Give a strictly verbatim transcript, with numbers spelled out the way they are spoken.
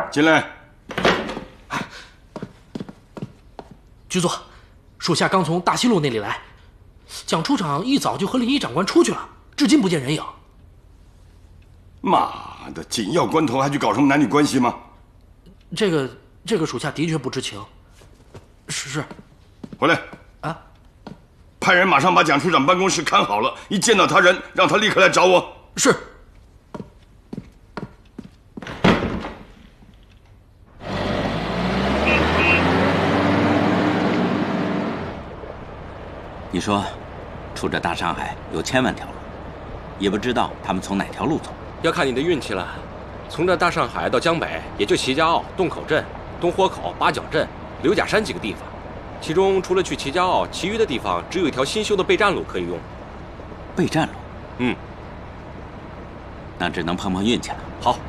进来。 局座，属下刚从大西路那里来，蒋处长一早就和林一长官出去了，至今不见人影。 妈的，紧要关头还去搞什么男女关系吗？ 这个，这个属下的确不知情。是是。 回来。 啊。 派人马上把蒋处长办公室看好了，一见到他人，让他立刻来找我。 是。 你说，出这大上海有千万条路，也不知道他们从哪条路走。 要看你的运气了。从这大上海到江北，也就齐家坳、洞口镇、东豁口、八角镇、刘甲山几个地方。其中除了去齐家坳，其余的地方只有一条新修的备战路可以用。 备战路？ 嗯。 那只能碰碰运气了。 好。